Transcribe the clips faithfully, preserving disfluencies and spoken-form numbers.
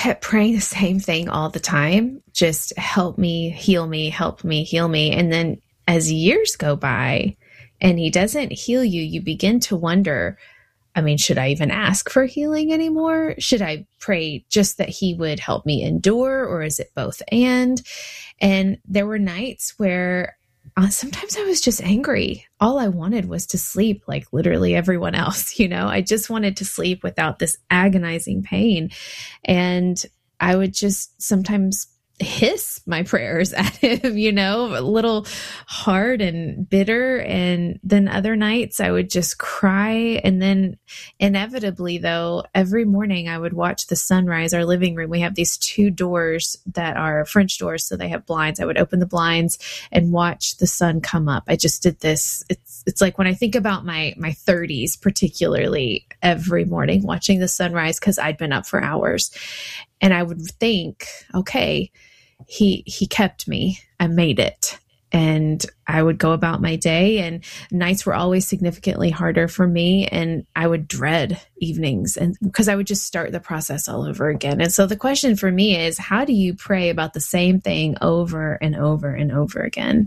kept praying the same thing all the time. Just help me, heal me, help me, heal me. And then as years go by and he doesn't heal you, you begin to wonder, I mean, should I even ask for healing anymore? Should I pray just that he would help me endure, or is it both and? And there were nights where uh, sometimes I was just angry. All I wanted was to sleep like literally everyone else. You know, I just wanted to sleep without this agonizing pain. And I would just sometimes hiss my prayers at him, you know, a little hard and bitter. And then other nights I would just cry. And then inevitably, though, every morning I would watch the sunrise. Our living room, we have these two doors that are French doors, so they have blinds. I would open the blinds and watch the sun come up. I just did this. It's it's like when I think about my my thirties, particularly every morning watching the sunrise, because I'd been up for hours. And I would think, okay, he he kept me. I made it. And I would go about my day, and nights were always significantly harder for me. And I would dread evenings, and because I would just start the process all over again. And so the question for me is, how do you pray about the same thing over and over and over again?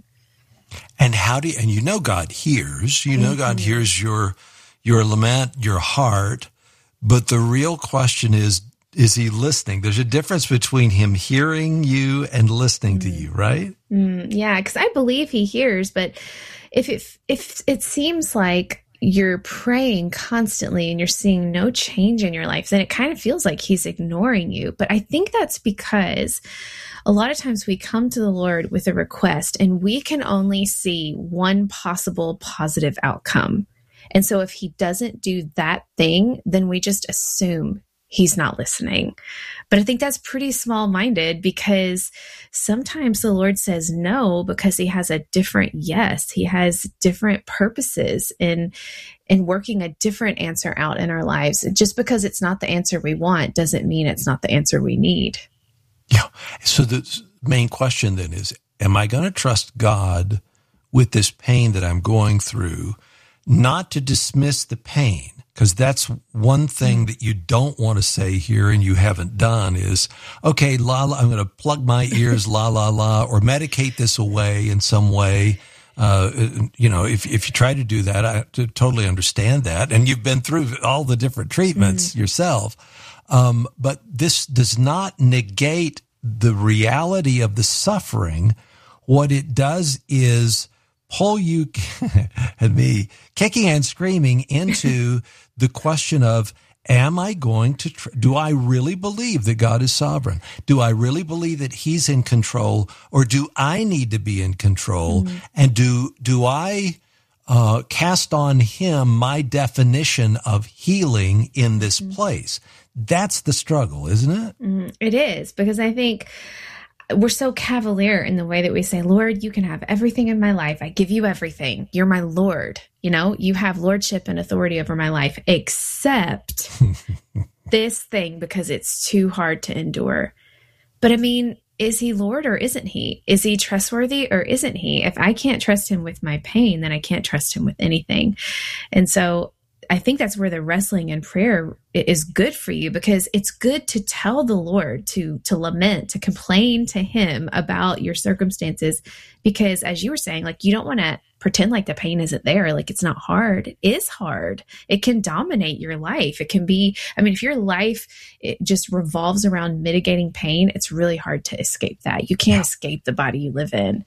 And how do you, and you know God hears, you know mm-hmm. God hears your your lament, your heart. But the real question is, is he listening? There's a difference between him hearing you and listening mm. to you, right? Mm, yeah, because I believe he hears, but if it, if it seems like you're praying constantly and you're seeing no change in your life, then it kind of feels like he's ignoring you. But I think that's because a lot of times we come to the Lord with a request and we can only see one possible positive outcome. And so if he doesn't do that thing, then we just assume he's not listening. But I think that's pretty small-minded, because sometimes the Lord says no because he has a different yes. He has different purposes in, in working a different answer out in our lives. Just because it's not the answer we want doesn't mean it's not the answer we need. Yeah. So the main question then is, am I going to trust God with this pain that I'm going through, not to dismiss the pain? Because that's one thing that you don't want to say here, and you haven't done, is, okay, la la, I'm going to plug my ears, la la la, or medicate this away in some way. Uh, you know, if if you try to do that, I totally understand that, and you've been through all the different treatments mm-hmm. yourself. Um, but this does not negate the reality of the suffering. What it does is pull you and me kicking and screaming into the question of, am I going to, tr- do I really believe that God is sovereign? Do I really believe that he's in control, or do I need to be in control? Mm-hmm. And do, do I, uh, cast on him my definition of healing in this mm-hmm. place? That's the struggle, isn't it? Mm-hmm. It is, because I think we're so cavalier in the way that we say, Lord, you can have everything in my life. I give you everything. You're my Lord. You know, you have lordship and authority over my life, except this thing, because it's too hard to endure. But I mean, is he Lord or isn't he? Is he trustworthy or isn't he? If I can't trust him with my pain, then I can't trust him with anything. And so I think that's where the wrestling in prayer is good for you, because it's good to tell the Lord, to to lament, to complain to him about your circumstances. Because as you were saying, like, you don't want to pretend like the pain isn't there, like it's not hard. It is hard. It can dominate your life. It can be, I mean, if your life, it just revolves around mitigating pain, it's really hard to escape that. You can't yeah. escape the body you live in.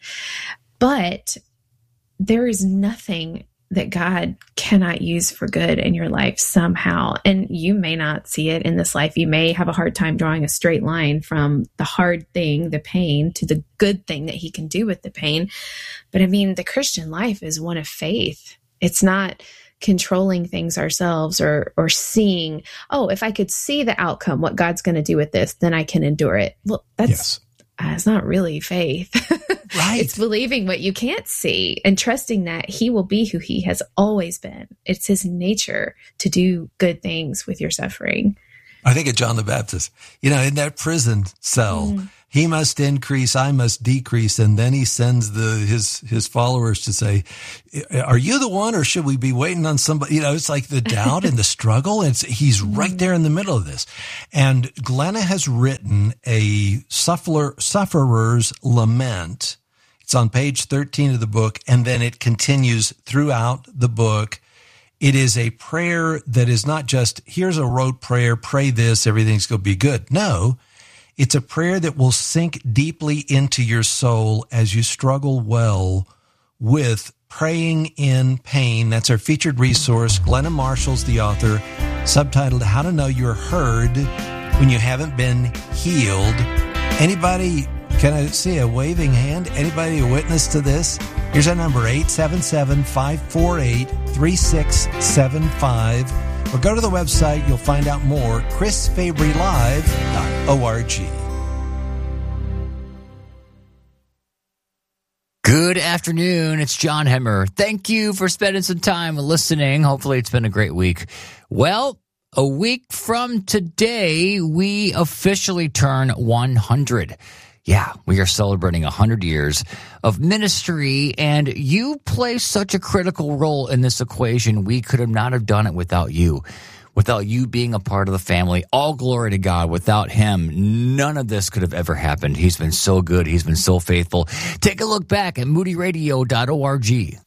But there is nothing that God cannot use for good in your life somehow. And you may not see it in this life. You may have a hard time drawing a straight line from the hard thing, the pain, to the good thing that he can do with the pain. But I mean, the Christian life is one of faith. It's not controlling things ourselves, or or seeing, oh, if I could see the outcome, what God's going to do with this, then I can endure it. Well, that's yes. uh, it's not really faith. Right. It's believing what you can't see and trusting that he will be who he has always been. It's his nature to do good things with your suffering. I think of John the Baptist, you know, in that prison cell, mm. he must increase, I must decrease. And then he sends the, his, his followers to say, are you the one, or should we be waiting on somebody? You know, it's like the doubt and the struggle. It's, he's mm. right there in the middle of this. And Glenna has written a sufferer, sufferer's lament. It's on page thirteen of the book. And then it continues throughout the book. It is a prayer that is not just, here's a rote prayer, pray this, everything's going to be good. No, it's a prayer that will sink deeply into your soul as you struggle well with praying in pain. That's our featured resource. Glenna Marshall's the author, subtitled How to Know You're Heard When You Haven't Been Healed. Anybody, can I see a waving hand? Anybody a witness to this? Here's our number, eight seven seven, five four eight, three six seven five. Or go to the website. You'll find out more, chris fabry live dot org. Good afternoon. It's John Hemmer. Thank you for spending some time listening. Hopefully it's been a great week. Well, a week from today, we officially turn one hundred. Yeah, we are celebrating one hundred years of ministry, and you play such a critical role in this equation. We could have not have done it without you, without you being a part of the family. All glory to God. Without him, none of this could have ever happened. He's been so good. He's been so faithful. Take a look back at moody radio dot org.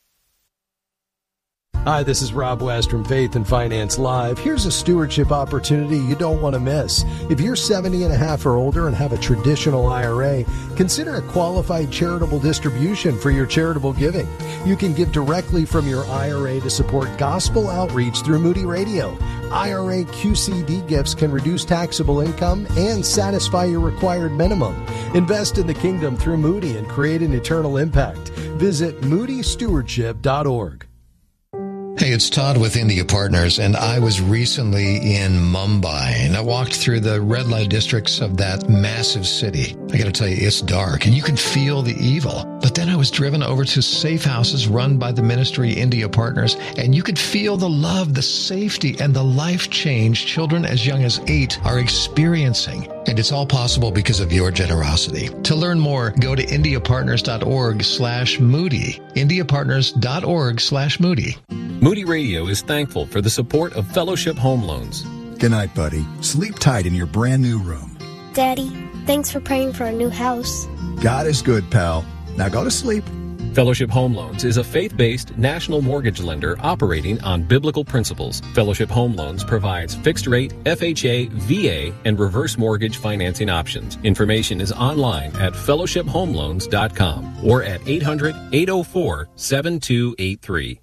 Hi, this is Rob West from Faith and Finance Live. Here's a stewardship opportunity you don't want to miss. If you're seventy and a half or older and have a traditional I R A, consider a qualified charitable distribution for your charitable giving. You can give directly from your I R A to support gospel outreach through Moody Radio. I R A Q C D gifts can reduce taxable income and satisfy your required minimum. Invest in the kingdom through Moody and create an eternal impact. Visit moody stewardship dot org. Hey, it's Todd with India Partners, and I was recently in Mumbai, and I walked through the red light districts of that massive city. I got to tell you, it's dark, and you can feel the evil. But then I was driven over to safe houses run by the ministry India Partners, and you could feel the love, the safety, and the life change children as young as eight are experiencing. And it's all possible because of your generosity. To learn more, go to india partners dot org slash moody. india partners dot org slash moody. Moody Radio is thankful for the support of Fellowship Home Loans. Good night, buddy. Sleep tight in your brand new room. Daddy, thanks for praying for a new house. God is good, pal. Now go to sleep. Fellowship Home Loans is a faith-based national mortgage lender operating on biblical principles. Fellowship Home Loans provides fixed-rate, F H A, V A, and reverse mortgage financing options. Information is online at fellowship home loans dot com or at eight hundred, eight oh four, seven two eight three.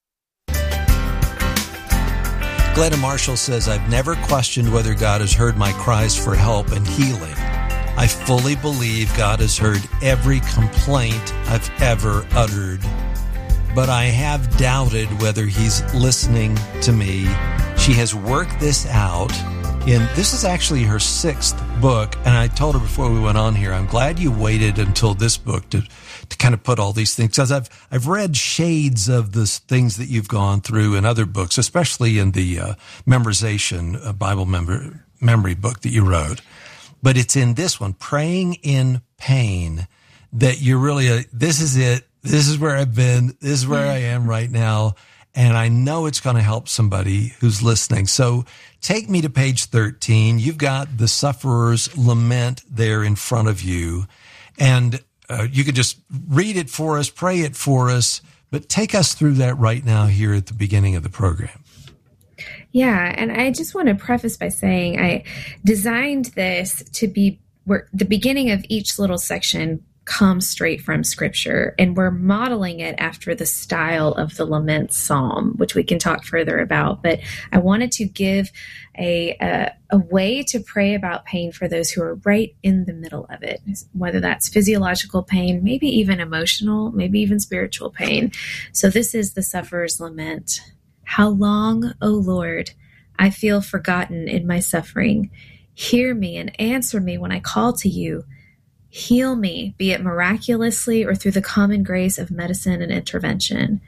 Glenna Marshall says, I've never questioned whether God has heard my cries for help and healing. I fully believe God has heard every complaint I've ever uttered, but I have doubted whether he's listening to me. She has worked this out. In, this is actually her sixth book, and I told her before we went on here, I'm glad you waited until this book to, to kind of put all these things, because I've I've read shades of the things that you've gone through in other books, especially in the uh, memorization uh, Bible member, memory book that you wrote. But it's in this one, Praying in Pain, that you're really, a, this is it. This is where I've been. This is where I am right now. And I know it's going to help somebody who's listening. So take me to page thirteen. You've got the sufferer's lament there in front of you. And uh, you could just read it for us, pray it for us, but take us through that right now here at the beginning of the program. Yeah, and I just want to preface by saying I designed this to be where the beginning of each little section comes straight from Scripture, and we're modeling it after the style of the lament psalm, which we can talk further about. But I wanted to give a, a a way to pray about pain for those who are right in the middle of it, whether that's physiological pain, maybe even emotional, maybe even spiritual pain. So this is the sufferer's lament. How long, O Lord, I feel forgotten in my suffering. Hear me and answer me when I call to you. Heal me, be it miraculously or through the common grace of medicine and intervention.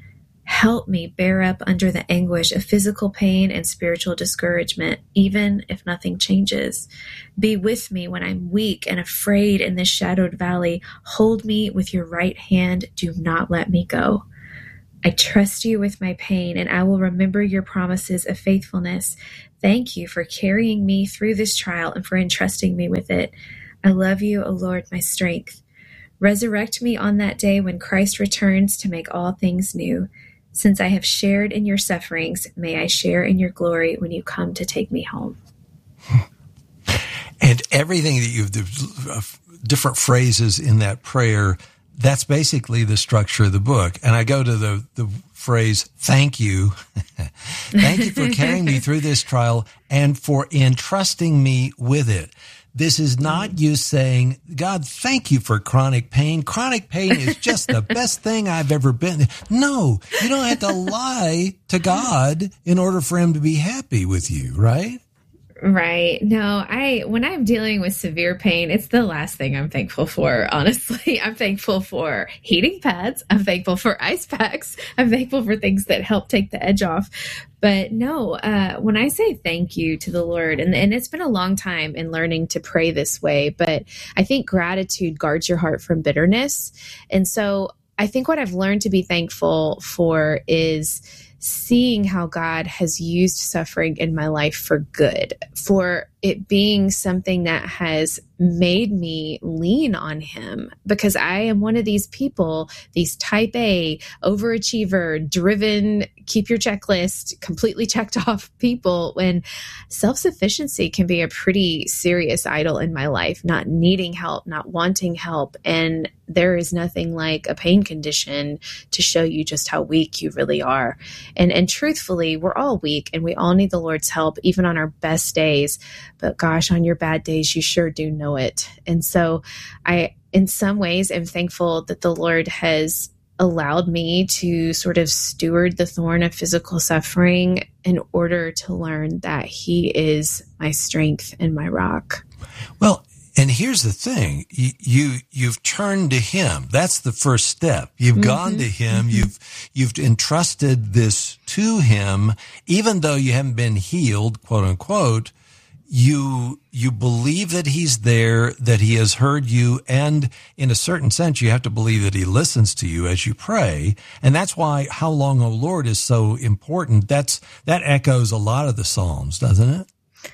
Help me bear up under the anguish of physical pain and spiritual discouragement, even if nothing changes. Be with me when I'm weak and afraid in this shadowed valley. Hold me with your right hand. Do not let me go. I trust you with my pain, and I will remember your promises of faithfulness. Thank you for carrying me through this trial and for entrusting me with it. I love you, O Lord, my strength. Resurrect me on that day when Christ returns to make all things new. Since I have shared in your sufferings, may I share in your glory when you come to take me home. And everything that you've, the different phrases in that prayer, that's basically the structure of the book. And I go to the, the phrase, thank you. Thank you for carrying me through this trial and for entrusting me with it. This is not you saying, God, thank you for chronic pain. Chronic pain is just the best thing I've ever been. No, you don't have to lie to God in order for him to be happy with you, right? Right. No, I, when I'm dealing with severe pain, it's the last thing I'm thankful for. Honestly, I'm thankful for heating pads. I'm thankful for ice packs. I'm thankful for things that help take the edge off. But no, uh, when I say thank you to the Lord, and, and it's been a long time in learning to pray this way, but I think gratitude guards your heart from bitterness. And so I think what I've learned to be thankful for is seeing how God has used suffering in my life for good, for it being something that has made me lean on him, because I am one of these people, these type A, overachiever, driven, keep your checklist, completely checked off people, when self-sufficiency can be a pretty serious idol in my life, not needing help, not wanting help. And there is nothing like a pain condition to show you just how weak you really are. And, and truthfully, we're all weak and we all need the Lord's help, even on our best days. But gosh, on your bad days, you sure do know it. And so I, in some ways, am thankful that the Lord has allowed me to sort of steward the thorn of physical suffering in order to learn that he is my strength and my rock. Well, and here's the thing, you, you, you've turned to him. That's the first step. You've mm-hmm. gone to him. Mm-hmm. You've, you've entrusted this to him, even though you haven't been healed, quote unquote. You, you believe that he's there, that he has heard you. And in a certain sense, you have to believe that he listens to you as you pray. And that's why How Long, O Lord is so important. That's, that echoes a lot of the Psalms, doesn't it?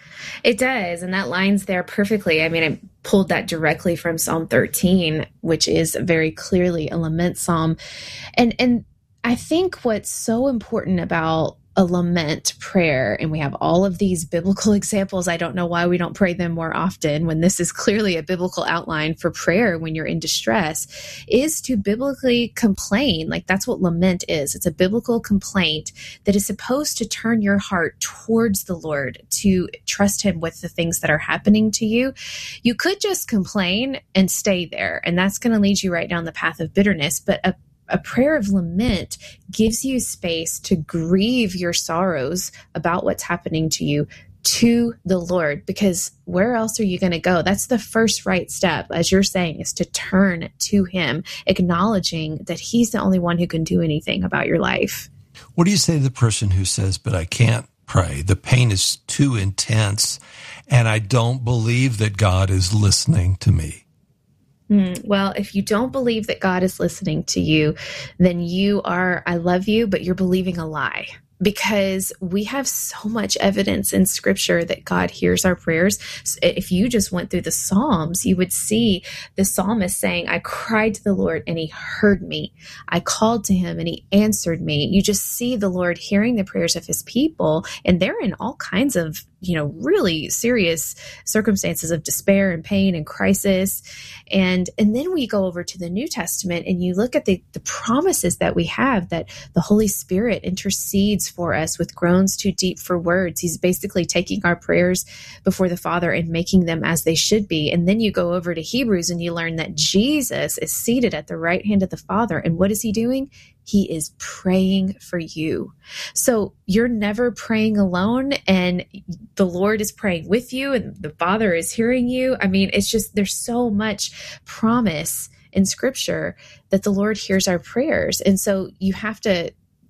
It does. And that lines there perfectly. I mean, I pulled that directly from Psalm thirteen, which is very clearly a lament psalm. And, and I think what's so important about a lament prayer, and we have all of these biblical examples. I don't know why we don't pray them more often when this is clearly a biblical outline for prayer when you're in distress, is to biblically complain. Like, that's what lament is. It's a biblical complaint that is supposed to turn your heart towards the Lord, to trust him with the things that are happening to you. You could just complain and stay there, and that's going to lead you right down the path of bitterness. But a A prayer of lament gives you space to grieve your sorrows about what's happening to you to the Lord, because where else are you going to go? That's the first right step, as you're saying, is to turn to him, acknowledging that he's the only one who can do anything about your life. What do you say to the person who says, but I can't pray? The pain is too intense, and I don't believe that God is listening to me. Well, if you don't believe that God is listening to you, then you are, I love you, but you're believing a lie. Because we have so much evidence in scripture that God hears our prayers. If you just went through the Psalms, you would see the psalmist saying, I cried to the Lord and he heard me. I called to him and he answered me. You just see the Lord hearing the prayers of his people, and they're in all kinds of, you know, really serious circumstances of despair and pain and crisis. And, and then we go over to the New Testament and you look at the, the promises that we have, that the Holy Spirit intercedes for us with groans too deep for words. He's basically taking our prayers before the Father and making them as they should be. And then you go over to Hebrews and you learn that Jesus is seated at the right hand of the Father. And what is he doing? He is praying for you. So you're never praying alone, and the Lord is praying with you, and the Father is hearing you. I mean, it's just, there's so much promise in scripture that the Lord hears our prayers. And so you have to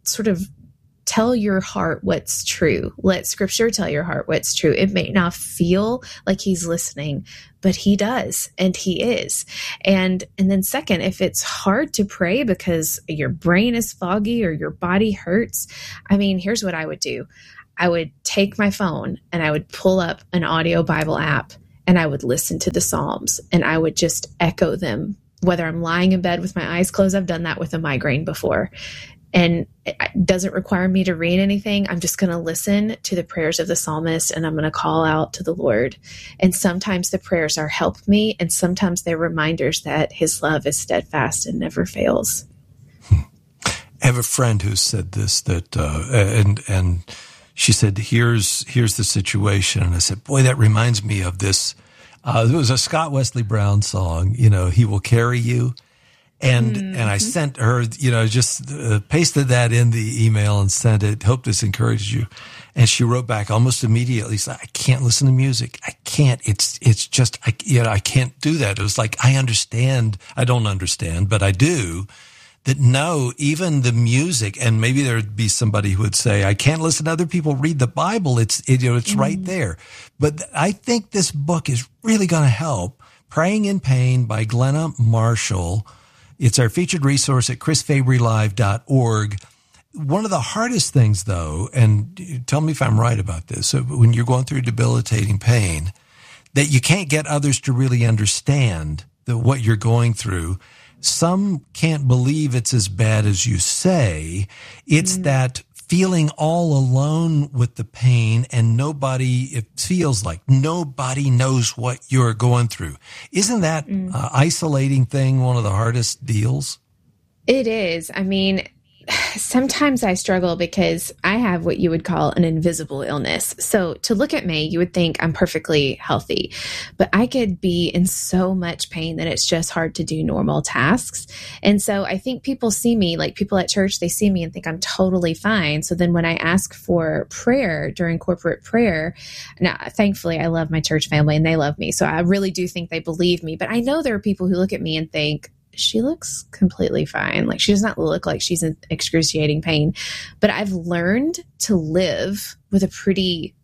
sort of tell your heart what's true. Let scripture tell your heart what's true. It may not feel like he's listening, but he does, and he is. And and then second, if it's hard to pray because your brain is foggy or your body hurts, I mean, here's what I would do. I would take my phone and I would pull up an audio Bible app and I would listen to the Psalms and I would just echo them, whether I'm lying in bed with my eyes closed. I've done that with a migraine before. And it doesn't require me to read anything. I'm just going to listen to the prayers of the psalmist and I'm going to call out to the Lord. And sometimes the prayers are help me, and sometimes they're reminders that his love is steadfast and never fails. I have a friend who said this, that, uh, and, and she said, here's, here's the situation. And I said, boy, that reminds me of this. Uh, there was a Scott Wesley Brown song, you know, He Will Carry You. And, mm-hmm. and I sent her, you know, just uh, pasted that in the email and sent it. Hope this encourages you. And she wrote back almost immediately, said, I can't listen to music. I can't. It's, it's just, I, you know, I can't do that. It was like, I understand. I don't understand, but I do. That no, even the music, and maybe there'd be somebody who would say, I can't listen to other people read the Bible. It's, it, you know, it's mm-hmm. right there. But I think this book is really going to help. Praying in Pain by Glenna Marshall. It's our featured resource at chris fabry live dot org. One of the hardest things, though, and tell me if I'm right about this, so when you're going through debilitating pain, that you can't get others to really understand the, what you're going through. Some can't believe it's as bad as you say. It's mm. that feeling all alone with the pain, and nobody, it feels like nobody knows what you're going through. Isn't that mm. uh, isolating thing one of the hardest deals? It is. I mean, sometimes I struggle because I have what you would call an invisible illness. So to look at me, you would think I'm perfectly healthy, but I could be in so much pain that it's just hard to do normal tasks. And so I think people see me, like people at church, they see me and think I'm totally fine. So then when I ask for prayer during corporate prayer, now thankfully I love my church family and they love me. So I really do think they believe me, but I know there are people who look at me and think, she looks completely fine. Like she does not look like she's in excruciating pain, but I've learned to live with a pretty,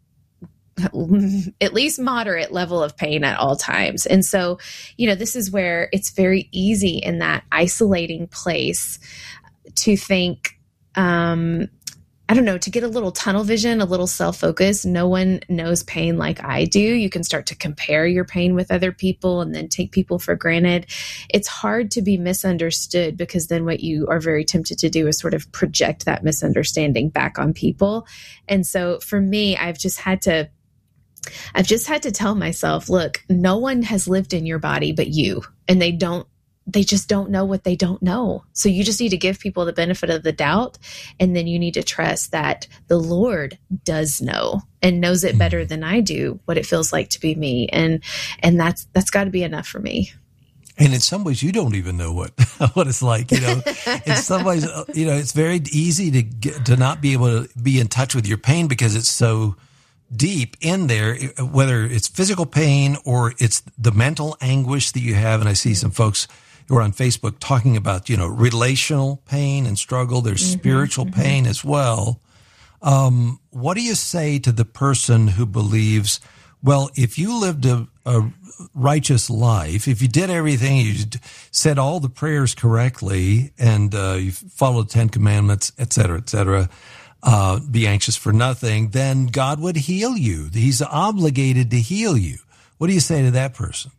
at least moderate level of pain at all times. And so, you know, this is where it's very easy in that isolating place to think, um, I don't know, to get a little tunnel vision, a little self-focus. No one knows pain like I do. You can start to compare your pain with other people and then take people for granted. It's hard to be misunderstood because then what you are very tempted to do is sort of project that misunderstanding back on people. And so for me, I've just had to I've just had to tell myself, look, no one has lived in your body but you, and they don't They just don't know what they don't know. So you just need to give people the benefit of the doubt. And then you need to trust that the Lord does know and knows it better than I do, what it feels like to be me. And, and that's, that's got to be enough for me. And in some ways, you don't even know what, what it's like, you know, in some ways, you know, it's very easy to get, to not be able to be in touch with your pain because it's so deep in there, whether it's physical pain or it's the mental anguish that you have. And I see some folks who are on Facebook talking about, you know, relational pain and struggle. There's mm-hmm, spiritual mm-hmm. pain as well. Um, what do you say to the person who believes, well, if you lived a, a righteous life, if you did everything, you said all the prayers correctly, and uh, you followed the Ten Commandments, et cetera, et cetera, uh, be anxious for nothing, then God would heal you. He's obligated to heal you. What do you say to that person?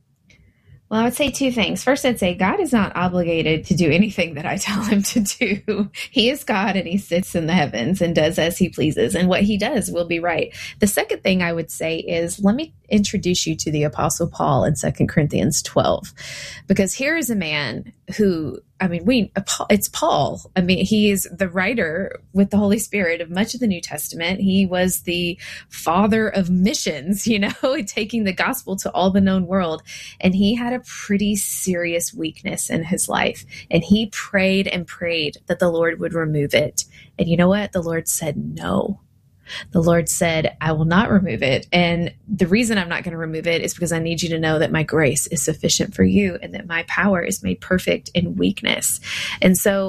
Well, I would say two things. First, I'd say God is not obligated to do anything that I tell him to do. He is God and he sits in the heavens and does as he pleases. And what he does will be right. The second thing I would say is, let me introduce you to the Apostle Paul in Second Corinthians twelve. Because here is a man who, I mean, we it's Paul. I mean, he is the writer with the Holy Spirit of much of the New Testament. He was the father of missions, you know, taking the gospel to all the known world. And he had a pretty serious weakness in his life. And he prayed and prayed that the Lord would remove it. And you know what? The Lord said no. The Lord said, I will not remove it. And the reason I'm not going to remove it is because I need you to know that my grace is sufficient for you and that my power is made perfect in weakness. And so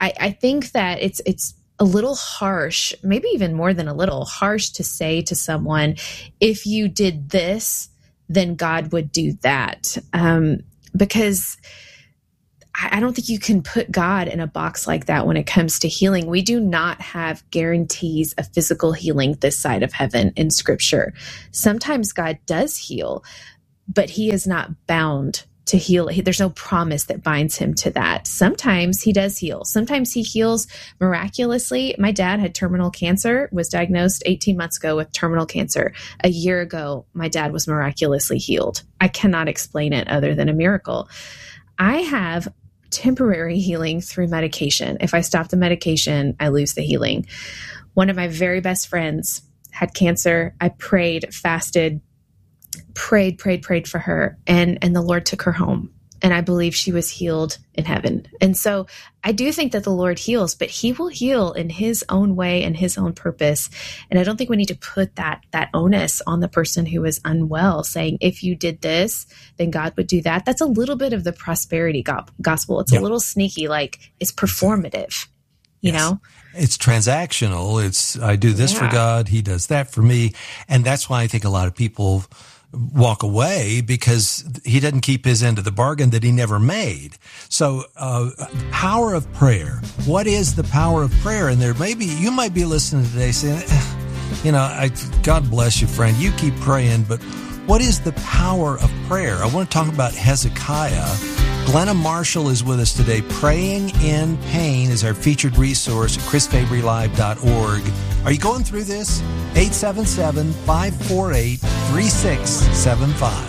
I, I think that it's it's a little harsh, maybe even more than a little harsh, to say to someone, if you did this, then God would do that. Um, because I, I don't think you can put God in a box like that when it comes to healing. We do not have guarantees of physical healing this side of heaven in Scripture. Sometimes God does heal, but he is not bound to heal. There's no promise that binds him to that. Sometimes he does heal. Sometimes he heals miraculously. My dad had terminal cancer, was diagnosed eighteen months ago with terminal cancer. A year ago, my dad was miraculously healed. I cannot explain it other than a miracle. I have temporary healing through medication. If I stop the medication, I lose the healing. One of my very best friends had cancer. I prayed, fasted, prayed, prayed, prayed for her, and, and the Lord took her home. And I believe she was healed in heaven. And so I do think that the Lord heals, but he will heal in his own way and his own purpose. And I don't think we need to put that, that onus on the person who is unwell, saying, if you did this, then God would do that. That's a little bit of the prosperity go- gospel. It's yeah. a little sneaky, like it's performative, you yes. know? It's transactional. It's, I do this yeah. for God, he does that for me. And that's why I think a lot of people walk away, because he doesn't keep his end of the bargain that he never made. So, uh, power of prayer. What is the power of prayer? And there may be, you might be listening today saying, eh, you know, I, God bless you, friend. You keep praying, but what is the power of prayer? I want to talk about Hezekiah. Glenna Marshall is with us today. Praying in Pain is our featured resource at chris fabry live dot org. Are you going through this? eight seven seven, five four eight, three six seven five.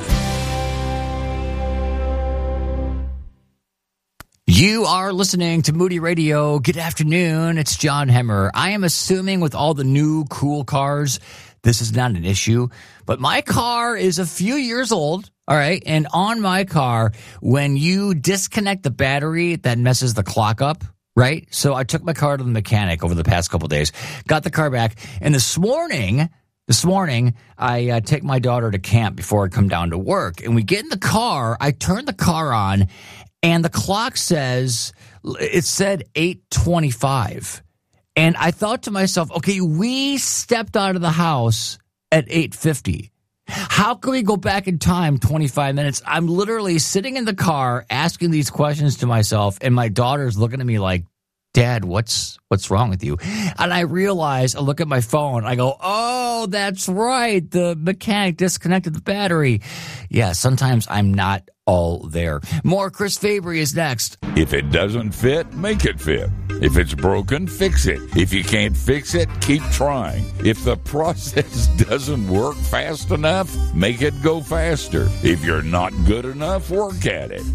You are listening to Moody Radio. Good afternoon. It's John Hemmer. I am assuming with all the new cool cars, this is not an issue, but my car is a few years old. All right. And on my car, when you disconnect the battery, that messes the clock up. Right. So I took my car to the mechanic over the past couple of days, got the car back. And this morning, this morning, I uh, take my daughter to camp before I come down to work. And we get in the car. I turn the car on and the clock says, it said eight twenty-five. And I thought to myself, okay, we stepped out of the house at eight fifty. How can we go back in time twenty-five minutes? I'm literally sitting in the car asking these questions to myself, and my daughter's looking at me like, Dad, what's what's wrong with you? And I realize, I look at my phone, I go, oh, that's right. The mechanic disconnected the battery. Yeah, sometimes I'm not all there. More Chris Fabry is next. If it doesn't fit, make it fit. If it's broken, fix it. If you can't fix it, keep trying. If the process doesn't work fast enough, make it go faster. If you're not good enough, work at it.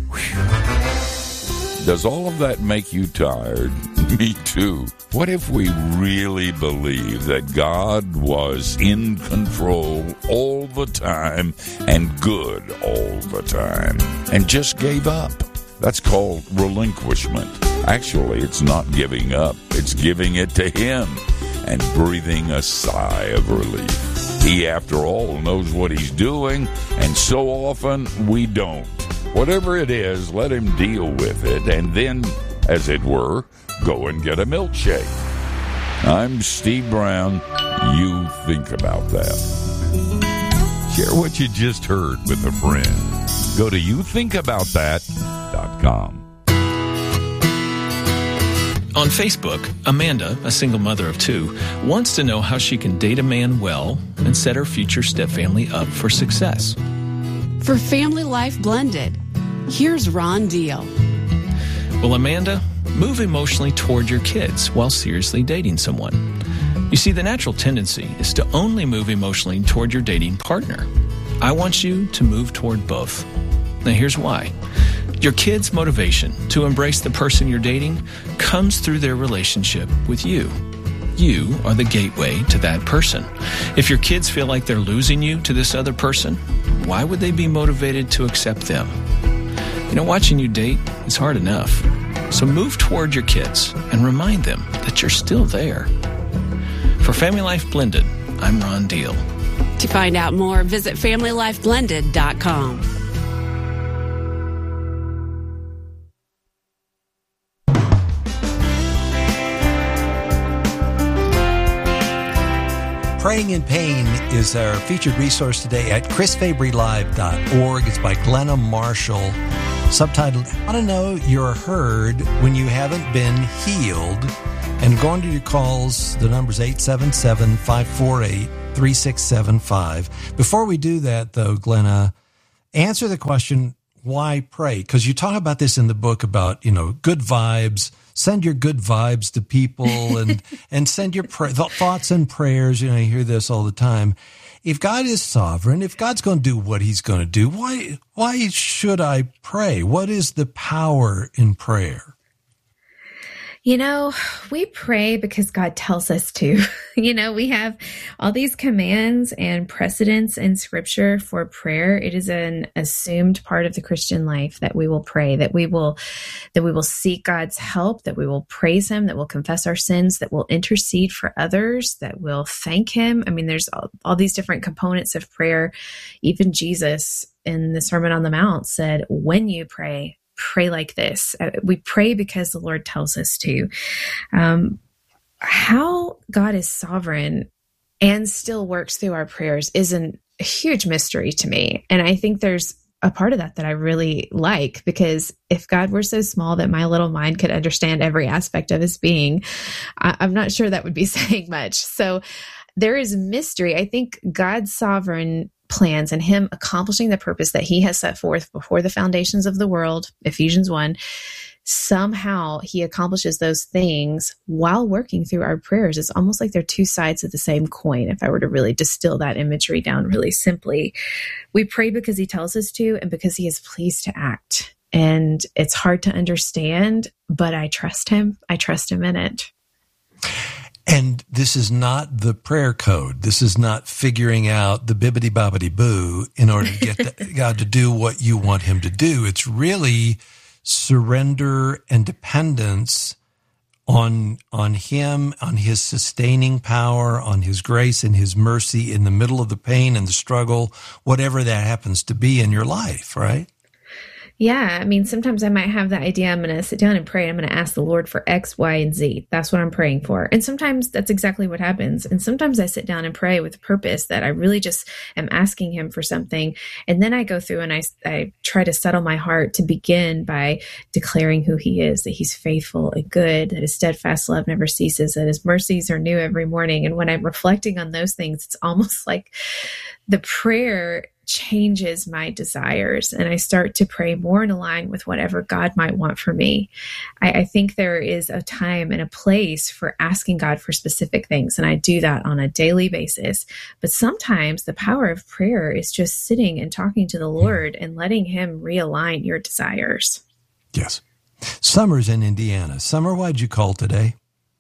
Whew. Does all of that make you tired? Me too. What if we really believe that God was in control all the time and good all the time and just gave up? That's called relinquishment. Actually, it's not giving up. It's giving it to Him and breathing a sigh of relief. He, after all, knows what He's doing, and so often we don't. Whatever it is, let Him deal with it, and then, as it were, go and get a milkshake. I'm Steve Brown. You think about that. Share what you just heard with a friend. Go to you think about that dot com. On Facebook, Amanda, a single mother of two, wants to know how she can date a man well and set her future stepfamily up for success. For Family Life Blended, here's Ron Deal. Well, Amanda, move emotionally toward your kids while seriously dating someone. You see, the natural tendency is to only move emotionally toward your dating partner. I want you to move toward both. Now, here's why. Your kids' motivation to embrace the person you're dating comes through their relationship with you. You are the gateway to that person. If your kids feel like they're losing you to this other person, why would they be motivated to accept them? You know, watching you date is hard enough. So move toward your kids and remind them that you're still there. For Family Life Blended, I'm Ron Deal. To find out more, visit family life blended dot com. Praying in Pain is our featured resource today at chris fabry live dot org. It's by Glenna Marshall. Subtitled, I Want to Know You're Heard When You Haven't Been Healed. And going to your calls, the number's eight seven seven, five four eight, three six seven five. Before we do that, though, Glenna, answer the question, why pray? Because you talk about this in the book about, you know, good vibes. Send your good vibes to people and, and send your pra- thoughts and prayers. You know, you hear this all the time. If God is sovereign, if God's going to do what he's going to do, why, why should I pray? What is the power in prayer? You know, we pray because God tells us to. You know, we have all these commands and precedents in Scripture for prayer. It is an assumed part of the Christian life that we will pray, that we will, that we will seek God's help, that we will praise him, that we'll confess our sins, that we'll intercede for others, that we'll thank him. I mean, there's all, all these different components of prayer. Even Jesus in the Sermon on the Mount said, when you pray, pray like this. We pray because the Lord tells us to. Um, how God is sovereign and still works through our prayers is an, a huge mystery to me. And I think there's a part of that that I really like, because if God were so small that my little mind could understand every aspect of his being, I, I'm not sure that would be saying much. So there is mystery. I think God's sovereign plans and him accomplishing the purpose that he has set forth before the foundations of the world, Ephesians one, somehow he accomplishes those things while working through our prayers. It's almost like they're two sides of the same coin. If I were to really distill that imagery down really simply, we pray because he tells us to and because he is pleased to act. And it's hard to understand, but I trust him. I trust him in it. And this is not the prayer code. This is not figuring out the bibbity bobbity boo in order to get the, God to do what you want him to do. It's really surrender and dependence on, on him, on his sustaining power, on his grace and his mercy in the middle of the pain and the struggle, whatever that happens to be in your life, right? Yeah. I mean, sometimes I might have the idea I'm going to sit down and pray. I'm going to ask the Lord for X, Y, and Z. That's what I'm praying for. And sometimes that's exactly what happens. And sometimes I sit down and pray with a purpose that I really just am asking him for something. And then I go through and I, I try to settle my heart to begin by declaring who he is, that he's faithful and good, that his steadfast love never ceases, that his mercies are new every morning. And when I'm reflecting on those things, it's almost like the prayer changes my desires and I start to pray more in line with whatever God might want for me. I, I think there is a time and a place for asking God for specific things, and I do that on a daily basis. But sometimes the power of prayer is just sitting and talking to the Lord and letting him realign your desires. Yes. Summer's in Indiana. Summer, why'd you call today?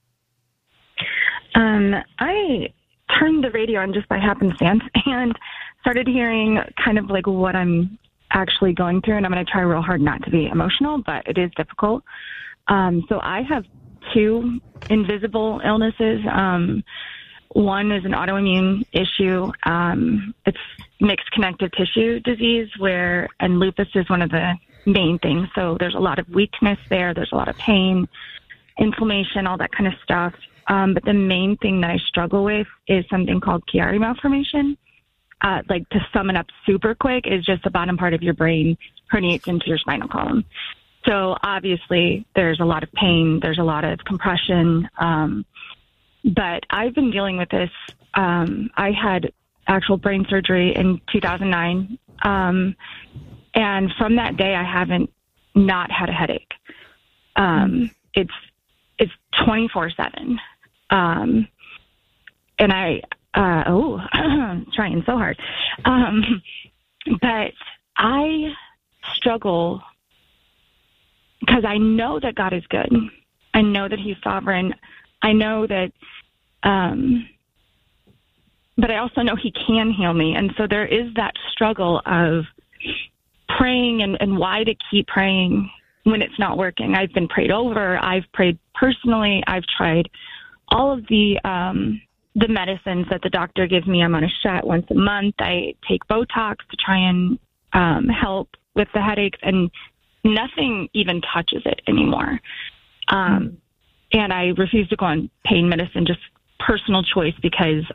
Um, I turned the radio on just by happenstance and started hearing kind of like what I'm actually going through, and I'm going to try real hard not to be emotional, but it is difficult. Um, so I have two invisible illnesses. Um, one is an autoimmune issue. Um, it's mixed connective tissue disease, where, and lupus is one of the main things. So there's a lot of weakness there. There's a lot of pain, inflammation, all that kind of stuff. Um, but the main thing that I struggle with is something called Chiari malformation. Uh, like to sum it up super quick, is just the bottom part of your brain herniates into your spinal column. So obviously there's a lot of pain, there's a lot of compression. Um, but I've been dealing with this. Um, I had actual brain surgery in two thousand nine. Um, and from that day, I haven't not had a headache. Um, it's, it's twenty-four seven. Um, and I, Uh, oh, trying so hard. Um, but I struggle because I know that God is good. I know that he's sovereign. I know that, um, but I also know he can heal me. And so there is that struggle of praying and, and why to keep praying when it's not working. I've been prayed over. I've prayed personally. I've tried all of the, um, the medicines that the doctor gives me. I'm on a shot once a month. I take Botox to try and um, help with the headaches, and nothing even touches it anymore. Um, and I refuse to go on pain medicine, just personal choice, because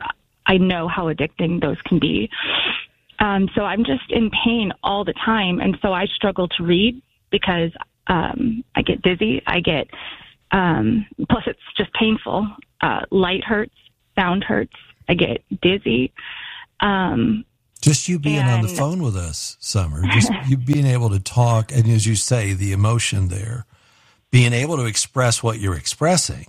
I know how addicting those can be. Um, so I'm just in pain all the time. And so I struggle to read because um, I get dizzy. I get, um, plus it's just painful. Uh, light hurts, sound hurts. I get dizzy. Um, just you being and, on the phone with us, Summer, just you being able to talk, and as you say, the emotion there, being able to express what you're expressing.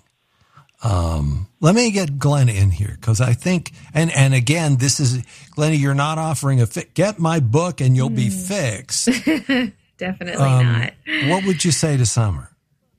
Um, let me get Glenna in here because I think, and, and again, this is, Glenna, you're not offering a fi- get my book and you'll mm. be fixed. Definitely um, not. What would you say to Summer?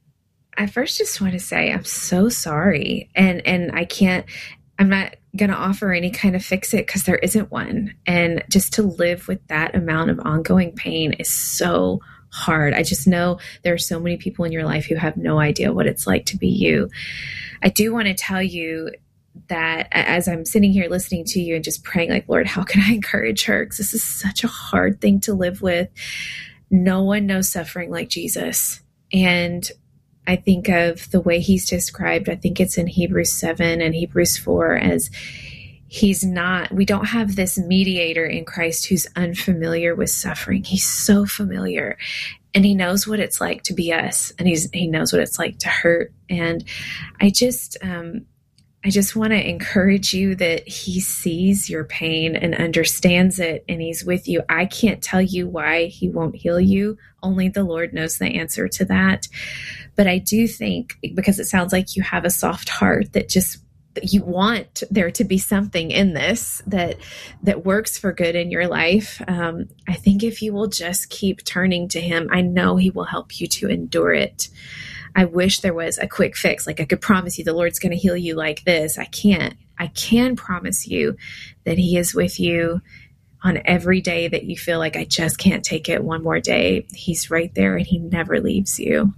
I first just want to say I'm so sorry. And, and I can't, I'm not going to offer any kind of fix it because there isn't one. And just to live with that amount of ongoing pain is so hard. I just know there are so many people in your life who have no idea what it's like to be you. I do want to tell you that as I'm sitting here listening to you and just praying like, Lord, how can I encourage her? Because this is such a hard thing to live with. No one knows suffering like Jesus. And I think of the way he's described, I think it's in Hebrews seven and Hebrews four, as he's not, we don't have this mediator in Christ who's unfamiliar with suffering. He's so familiar. And he knows what it's like to be us, and he's he knows what it's like to hurt. And I just um, I just want to encourage you that he sees your pain and understands it, and he's with you. I can't tell you why he won't heal you. Only the Lord knows the answer to that. But I do think, because it sounds like you have a soft heart, that just you want there to be something in this that that works for good in your life. Um, I think if you will just keep turning to him, I know he will help you to endure it. I wish there was a quick fix. Like I could promise you the Lord's going to heal you like this. I can't. I can promise you that he is with you on every day that you feel like I just can't take it one more day. He's right there and he never leaves you.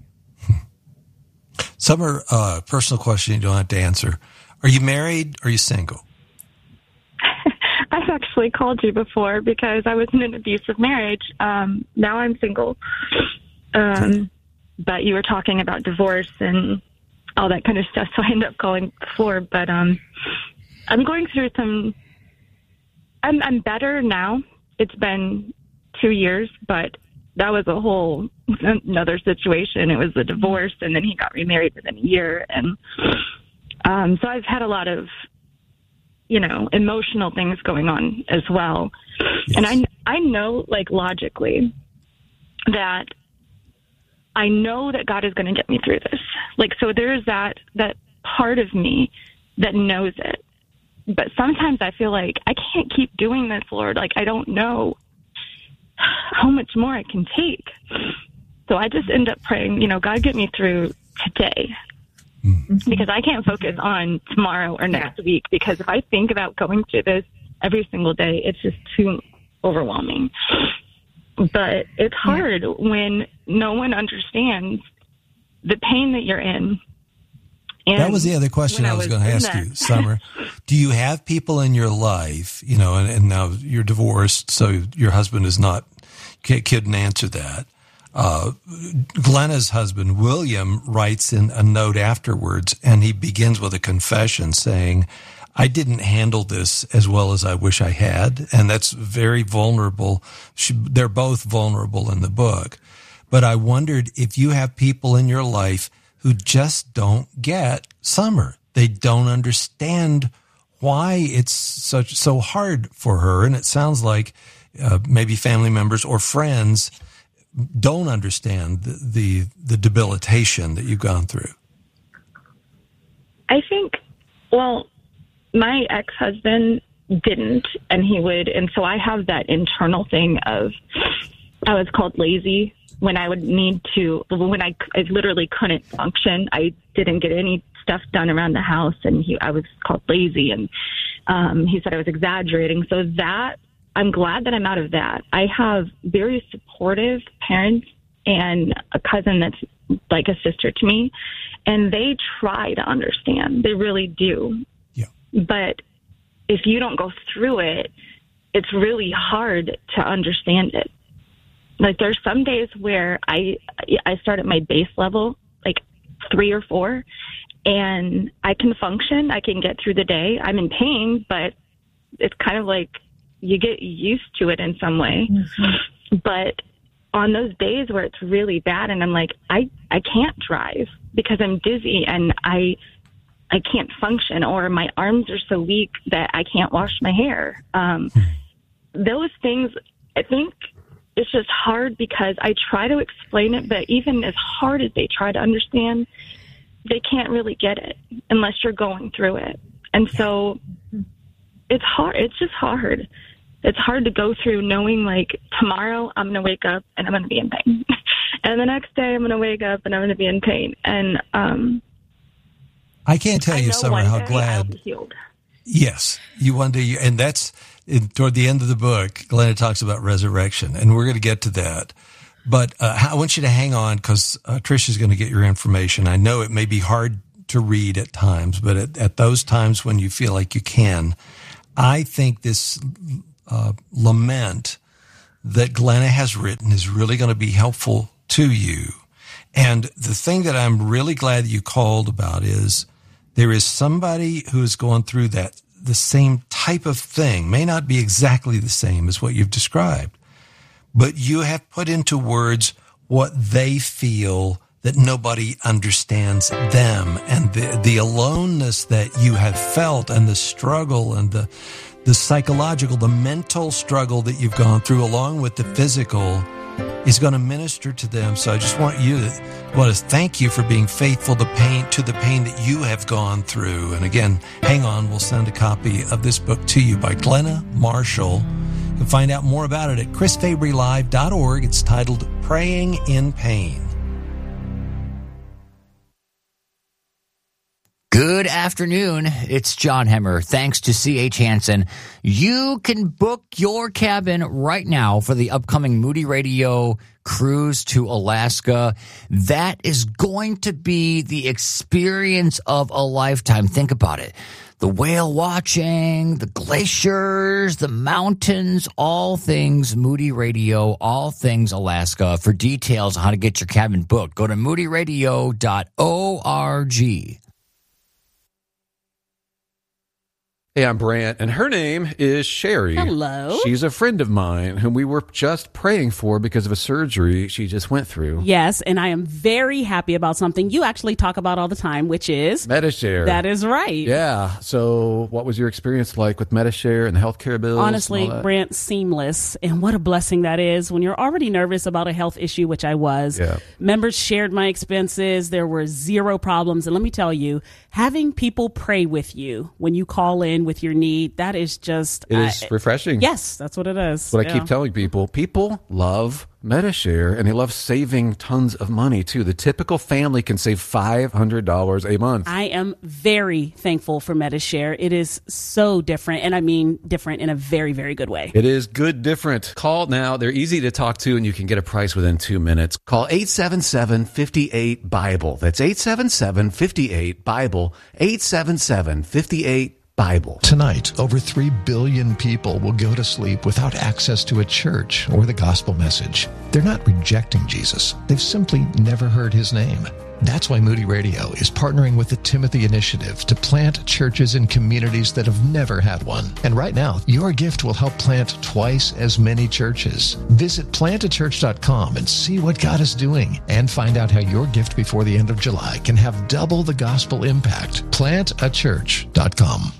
Summer, uh, personal question you don't have to answer. Are you married or are you single? I've actually called you before because I was in an abusive marriage. Um, now I'm single. Um, but you were talking about divorce and all that kind of stuff, so I ended up calling before. But um, I'm going through some... I'm, I'm better now. It's been two years, but that was a whole another situation. It was a divorce, and then he got remarried within a year. And um, so I've had a lot of, you know, emotional things going on as well. Yes. And I, I know, like, logically that I know that God is going to get me through this. Like, so there is that, that part of me that knows it. But sometimes I feel like I can't keep doing this, Lord. Like, I don't know how much more I can take. So I just end up praying, you know, God, get me through today. Mm-hmm. Because I can't focus on tomorrow or next yeah. week. Because if I think about going through this every single day, it's just too overwhelming. But it's hard yeah. when no one understands the pain that you're in. And that was the other question I was, was going to ask that. you, Summer. Do you have people in your life, you know, and, and now you're divorced, so your husband is not, couldn't answer that. Uh, Glenna's husband, William, writes in a note afterwards, and he begins with a confession saying, I didn't handle this as well as I wish I had. And that's very vulnerable. She, they're both vulnerable in the book. But I wondered if you have people in your life who just don't get Summer. They don't understand why it's such so hard for her. And it sounds like uh, maybe family members or friends don't understand the, the the debilitation that you've gone through. I think, well, my ex-husband didn't, and he would, and so I have that internal thing of I was called lazy when I would need to, when I, I literally couldn't function. I didn't get any stuff done around the house, and he, I was called lazy, and um, he said I was exaggerating. So that, I'm glad that I'm out of that. I have very supportive parents and a cousin that's like a sister to me, and they try to understand. They really do. Yeah. But if you don't go through it, it's really hard to understand it. Like, there's some days where I I start at my base level, like three or four, and I can function. I can get through the day. I'm in pain, but it's kind of like you get used to it in some way. Mm-hmm. But on those days where it's really bad and I'm like, I, I can't drive because I'm dizzy and I I can't function, or my arms are so weak that I can't wash my hair. Um, those things, I think it's just hard because I try to explain it, but even as hard as they try to understand, they can't really get it unless you're going through it. And so it's hard. It's just hard. It's hard to go through knowing, like, tomorrow I'm going to wake up and I'm going to be in pain. And the next day I'm going to wake up and I'm going to be in pain. And um, I can't tell I you, Summer, how glad. Yes, you one day, you, and that's in, toward the end of the book. Glenna talks about resurrection, and we're going to get to that. But uh, I want you to hang on because uh, Trisha's going to get your information. I know it may be hard to read at times, but at, at those times when you feel like you can, I think this uh, lament that Glenna has written is really going to be helpful to you. And the thing that I'm really glad you called about is there is somebody who is going through that, the same type of thing, may not be exactly the same as what you've described, but you have put into words what they feel, that nobody understands them, and the, the aloneness that you have felt, and the struggle, and the, the psychological, the mental struggle that you've gone through, along with the physical, is going to minister to them. So I just want you to want to thank you for being faithful to pain to the pain that you have gone through. And again, hang on, we'll send a copy of this book to you by Glenna Marshall. You can find out more about it at chris fabry live dot org. It's titled Praying in Pain. Good afternoon. It's John Hemmer. Thanks to C H. Hansen. You can book your cabin right now for the upcoming Moody Radio cruise to Alaska. That is going to be the experience of a lifetime. Think about it. The whale watching, the glaciers, the mountains, all things Moody Radio, all things Alaska. For details on how to get your cabin booked, go to moody radio dot org. Hey, I'm Brant, and her name is Sherry. Hello. She's a friend of mine whom we were just praying for because of a surgery she just went through. Yes, and I am very happy about something you actually talk about all the time, which is Medi-Share. That is right. Yeah. So what was your experience like with Medi-Share and the healthcare bills? Honestly, Brant, seamless. And what a blessing that is when you're already nervous about a health issue, which I was. Yeah. Members shared my expenses. There were zero problems. And let me tell you, having people pray with you when you call in with your need, that is just... It is uh, refreshing. Yes, that's what it is. That's what yeah. I keep telling people. People love Medi-Share, and they love saving tons of money, too. The typical family can save five hundred dollars a month. I am very thankful for Medi-Share. It is so different, and I mean different in a very, very good way. It is good different. Call now. They're easy to talk to, and you can get a price within two minutes. Call eight seven seven, five eight, BIBLE. That's eight seven seven, five eight, BIBLE. eight seven seven, five eight, Bible. Tonight, over three billion people will go to sleep without access to a church or the gospel message. They're not rejecting Jesus. They've simply never heard his name. That's why Moody Radio is partnering with the Timothy Initiative to plant churches in communities that have never had one. And right now, your gift will help plant twice as many churches. Visit plant a church dot com and see what God is doing, and find out how your gift before the end of July can have double the gospel impact. plant a church dot com.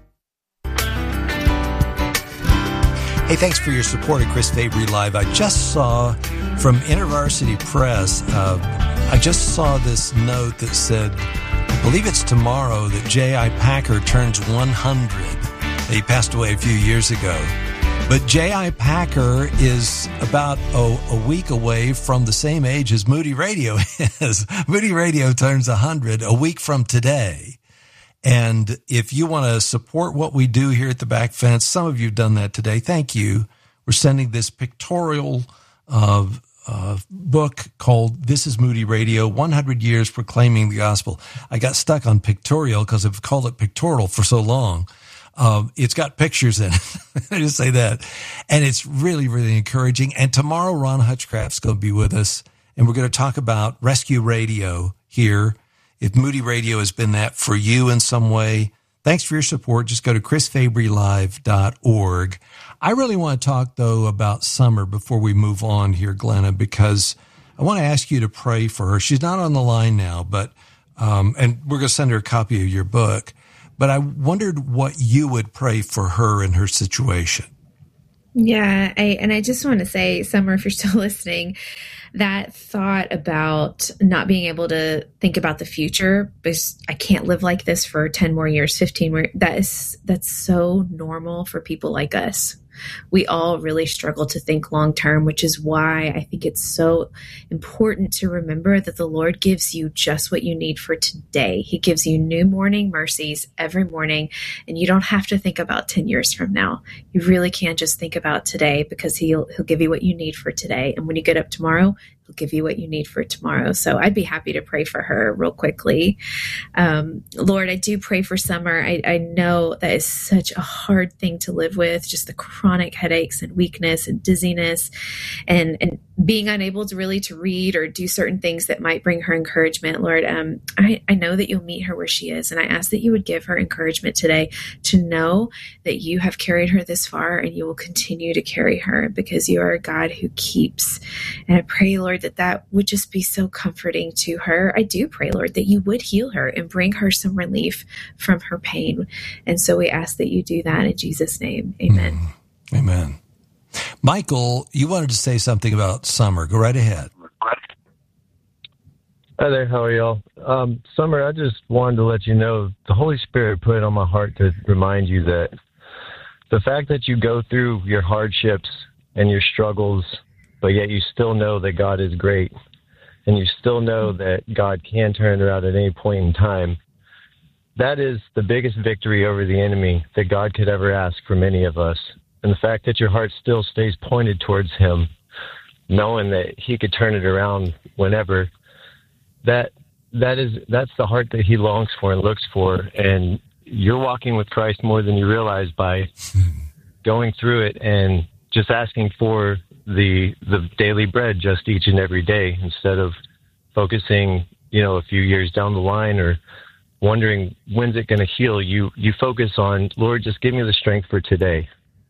Hey, thanks for your support at Chris Fabry Live. I just saw from InterVarsity Press, uh, I just saw this note that said, I believe it's tomorrow, that J I. Packer turns one hundred. He passed away a few years ago. But J I. Packer is about a, a week away from the same age as Moody Radio is. Moody Radio turns one hundred a week from today. And if you want to support what we do here at the Back Fence, some of you have done that today. Thank you. We're sending this pictorial uh, uh, book called This is Moody Radio, one hundred years Proclaiming the Gospel. I got stuck on pictorial because I've called it pictorial for so long. Um, it's got pictures in it. I just say that. And it's really, really encouraging. And tomorrow, Ron Hutchcraft's going to be with us, and we're going to talk about rescue radio here. If Moody Radio has been that for you in some way, Thanks for your support. Just go to chris fabry live dot org. I really want to talk, though, about Summer before we move on here, Glenna, because I want to ask you to pray for her. She's not on the line now, but um, and we're going to send her a copy of your book. But I wondered what you would pray for her in her situation. Yeah, I, and I just want to say, Summer, if you're still listening, that thought about not being able to think about the future, because I can't live like this for ten more years, fifteen more, that is, that's so normal for people like us. We all really struggle to think long term, which is why I think it's so important to remember that the Lord gives you just what you need for today. He gives you new morning mercies every morning, and you don't have to think about ten years from now. You really can just think about today, because he'll he'll give you what you need for today. And when you get up tomorrow, he'll give you what you need for tomorrow. So I'd be happy to pray for her real quickly. Um, Lord, I do pray for Summer. I, I know that is such a hard thing to live with, just the chronic headaches and weakness and dizziness and, and being unable to really to read or do certain things that might bring her encouragement. Lord, um, I, I know that you'll meet her where she is. And I ask that you would give her encouragement today to know that you have carried her this far and you will continue to carry her, because you are a God who keeps. And I pray, Lord, that that would just be so comforting to her. I do pray, Lord, that you would heal her and bring her some relief from her pain. And so we ask that you do that in Jesus' name. Amen. Mm. Amen. Michael, you wanted to say something about Summer. Go right ahead. Hi there. How are y'all? Um, Summer, I just wanted to let you know the Holy Spirit put it on my heart to remind you that the fact that you go through your hardships and your struggles, but yet you still know that God is great, and you still know that God can turn it around at any point in time, that is the biggest victory over the enemy that God could ever ask from any of us. And the fact that your heart still stays pointed towards him, knowing that he could turn it around whenever, that that is that's the heart that he longs for and looks for. And you're walking with Christ more than you realize by going through it and just asking for the the daily bread just each and every day, instead of focusing, you know, a few years down the line or wondering when's it going to heal. You you focus on, Lord, just give me the strength for today.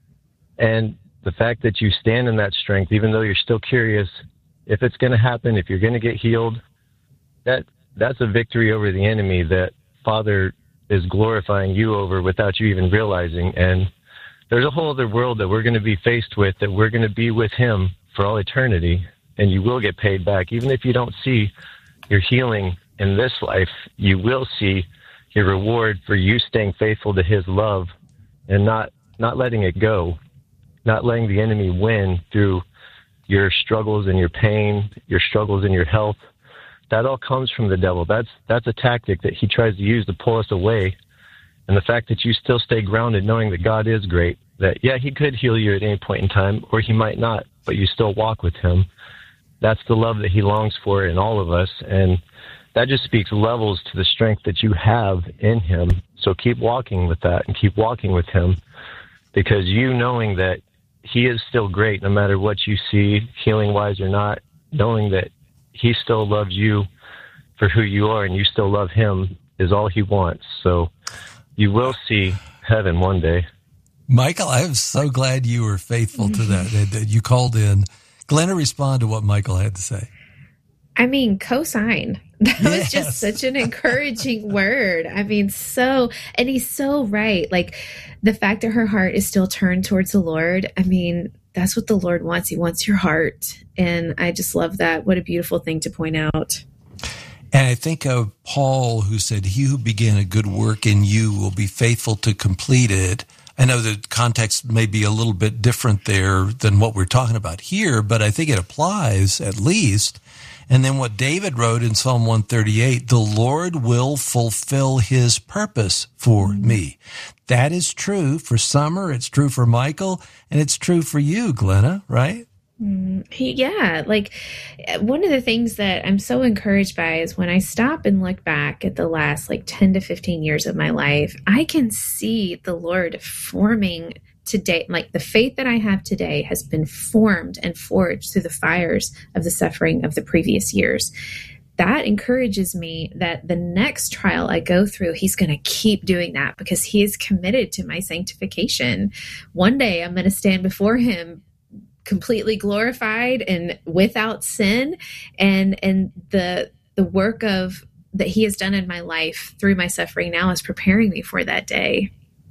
And the fact that you stand in that strength, even though you're still curious if it's going to happen, if you're going to get healed, that that's a victory over the enemy that Father is glorifying you over without you even realizing. And there's a whole other world that we're going to be faced with, that we're going to be with him for all eternity, and you will get paid back. Even if you don't see your healing in this life, you will see your reward for you staying faithful to his love and not, not letting it go, not letting the enemy win through your struggles and your pain, your struggles and your health. That all comes from the devil. That's that's a tactic that he tries to use to pull us away. And the fact that you still stay grounded, knowing that God is great, that, yeah, he could heal you at any point in time, or he might not, but you still walk with him. That's the love that he longs for in all of us. And that just speaks levels to the strength that you have in him. So keep walking with that and keep walking with him, because you knowing that he is still great, no matter what you see, healing-wise or not, knowing that he still loves you for who you are and you still love him is all he wants. So you will see heaven one day. Michael, I'm so glad you were faithful to that, that you called in. Glenna, respond to what Michael had to say. I mean, co-sign. That yes. was just such an encouraging word. I mean, so, and he's so right. Like, the fact that her heart is still turned towards the Lord, I mean, that's what the Lord wants. He wants your heart. And I just love that. What a beautiful thing to point out. And I think of Paul, who said, he who began a good work in you will be faithful to complete it. I know the context may be a little bit different there than what we're talking about here, but I think it applies at least. And then what David wrote in Psalm one thirty-eight, the Lord will fulfill his purpose for mm-hmm. me. That is true for Summer, it's true for Michael, and it's true for you, Glenna, right? Mm, yeah, like one of the things that I'm so encouraged by is when I stop and look back at the last like ten to fifteen years of my life, I can see the Lord forming today. Like the faith that I have today has been formed and forged through the fires of the suffering of the previous years. that encourages me that the next trial I go through, he's going to keep doing that because he is committed to my sanctification. One day I'm going to stand before him completely glorified and without sin. And, and the, the work of that he has done in my life through my suffering now is preparing me for that day.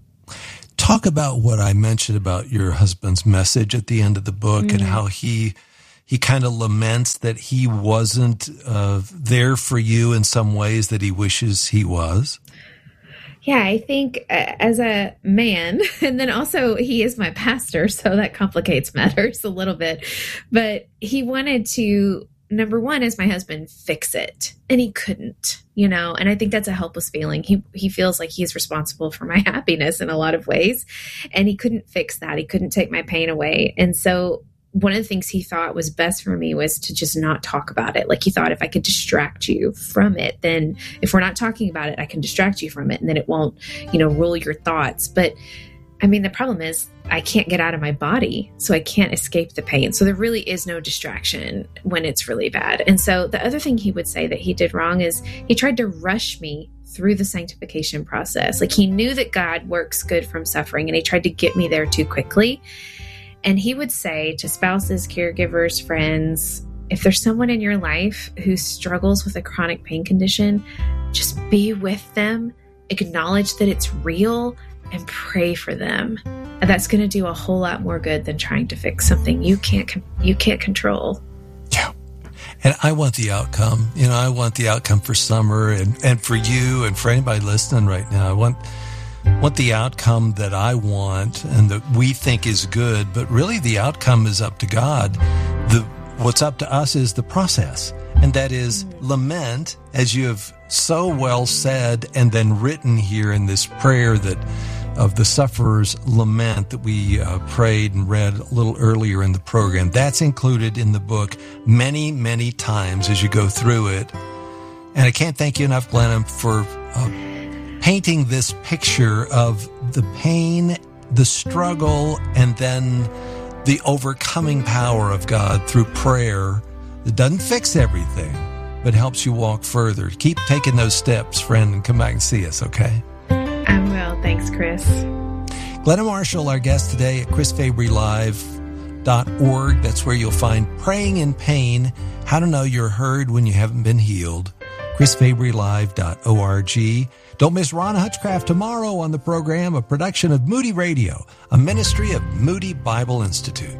Talk about what I mentioned about your husband's message at the end of the book, mm-hmm. and how he he kind of laments that he wasn't uh, there for you in some ways that he wishes he was. Yeah, I think uh, as a man, and then also he is my pastor, so that complicates matters a little bit. But he wanted to, number one, as my husband, fix it. And he couldn't, you know, and I think that's a helpless feeling. He he feels like he's responsible for my happiness in a lot of ways. And he couldn't fix that. He couldn't take my pain away. And so one of the things he thought was best for me was to just not talk about it. Like he thought if I could distract you from it, then if we're not talking about it, I can distract you from it and then it won't, you know, rule your thoughts. But I mean, the problem is I can't get out of my body, so I can't escape the pain. So there really is no distraction when it's really bad. And so the other thing he would say that he did wrong is he tried to rush me through the sanctification process. Like he knew that God works good from suffering, and he tried to get me there too quickly. And he would say to spouses, caregivers, friends, if there's someone in your life who struggles with a chronic pain condition, just be with them, acknowledge that it's real, and pray for them. And that's going to do a whole lot more good than trying to fix something you can't you can't control. Yeah. And I want the outcome. You know, I want the outcome for Summer and, and for you and for anybody listening right now. I want want the outcome that I want and that we think is good, but really the outcome is up to God. The what's up to us is the process. And that is lament, as you have so well said and then written here in this prayer that of the sufferer's lament that we uh, prayed and read a little earlier in the program. That's included in the book many, many times as you go through it. And I can't thank you enough, Glenna, for uh, painting this picture of the pain, the struggle, and then the overcoming power of God through prayer. It doesn't fix everything, but helps you walk further. Keep taking those steps, friend, and come back and see us, okay? I will. Thanks, Chris. Glenna Marshall, our guest today at chris fabry live dot org. That's where you'll find Praying in Pain, How to Know You're Heard When You Haven't Been Healed. chris fabry live dot org. Don't miss Ron Hutchcraft tomorrow on the program, a production of Moody Radio, a ministry of Moody Bible Institute.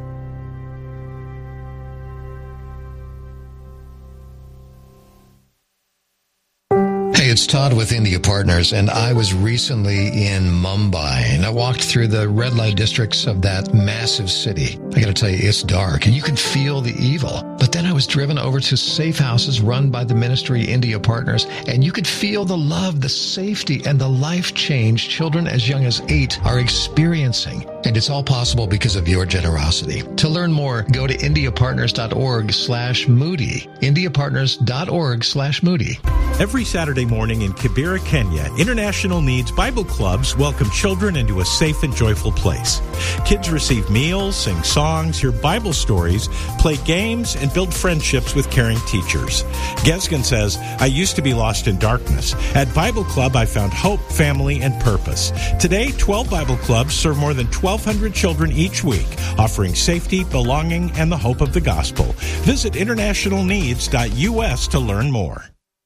Hey, it's Todd with India Partners, and I was recently in Mumbai, and I walked through the red light districts of that massive city. I gotta tell you, it's dark, and you can feel the evil. But then I was driven over to safe houses run by the ministry India Partners, and you could feel the love, the safety, and the life change children as young as eight are experiencing. And it's all possible because of your generosity. To learn more, go to indiapartners.org slash Moody. indiapartners.org slash Moody. Every Saturday morning in Kibera, Kenya, International Needs Bible Clubs welcome children into a safe and joyful place. Kids receive meals, sing songs, hear Bible stories, play games, and build friendships with caring teachers. Gesgen says, I used to be lost in darkness. At Bible Club, I found hope, family, and purpose. Today, twelve Bible Clubs serve more than twelve hundred children each week, offering safety, belonging, and the hope of the gospel. Visit international needs dot U S to learn more.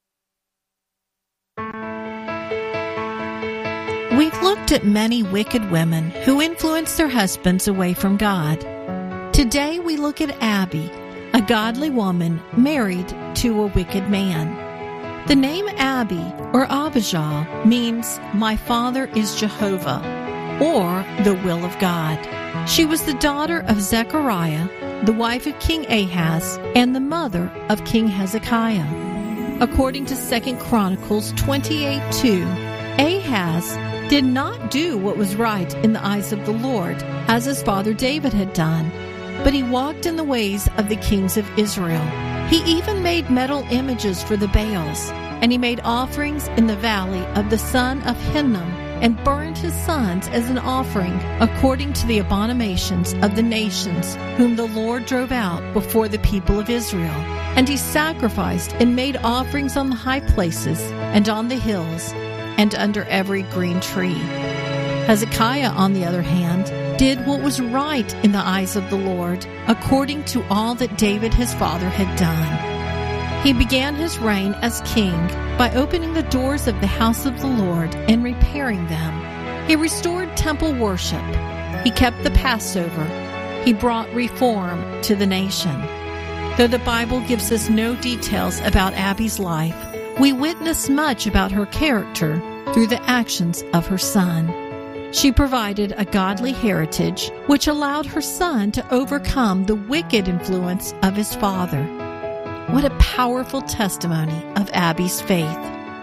We've looked at many wicked women who influence their husbands away from God. Today we look at Abby, a godly woman married to a wicked man. The name Abby, or Abijah, means my father is Jehovah, or the will of God. She was the daughter of Zechariah, the wife of King Ahaz, and the mother of King Hezekiah. According to Second Chronicles twenty-eight two, Ahaz did not do what was right in the eyes of the Lord, as his father David had done, but he walked in the ways of the kings of Israel. He even made metal images for the Baals, and he made offerings in the valley of the son of Hinnom and burned his sons as an offering according to the abominations of the nations whom the Lord drove out before the people of Israel. And he sacrificed and made offerings on the high places and on the hills and under every green tree. Hezekiah, on the other hand, did what was right in the eyes of the Lord, according to all that David his father had done. He began his reign as king by opening the doors of the house of the Lord and repairing them. He restored temple worship. He kept the Passover. He brought reform to the nation. Though the Bible gives us no details about Abby's life, we witness much about her character through the actions of her son. She provided a godly heritage which allowed her son to overcome the wicked influence of his father. What a powerful testimony of Abby's faith.